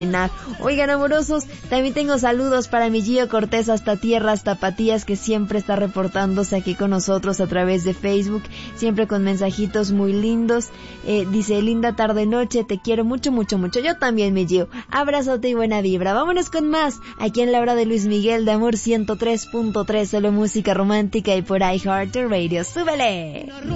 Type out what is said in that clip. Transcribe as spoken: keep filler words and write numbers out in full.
Oigan, amorosos, también tengo saludos para mi Gio Cortés hasta Tierras Tapatías, que siempre está reportándose aquí con nosotros a través de Facebook, siempre con mensajitos muy lindos. Eh, dice, linda tarde noche, te quiero mucho, mucho, mucho. Yo también, mi Gio. Abrazote y buena vibra. Vámonos con más, aquí en la hora de Luis Miguel de Amor ciento tres punto tres, solo música romántica y por iHeartRadio. ¡Súbele!